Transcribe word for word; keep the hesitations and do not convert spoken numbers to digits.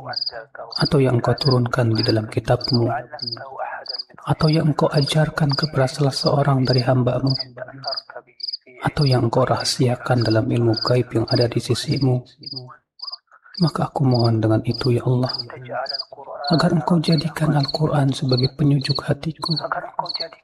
atau yang engkau turunkan di dalam kitabmu, atau yang engkau ajarkan kepada salah seorang dari hamba-Mu, atau yang engkau rahasiakan dalam ilmu gaib yang ada di sisimu, maka aku mohon dengan itu ya Allah, agar engkau jadikan Al-Quran sebagai penyujuk hatiku,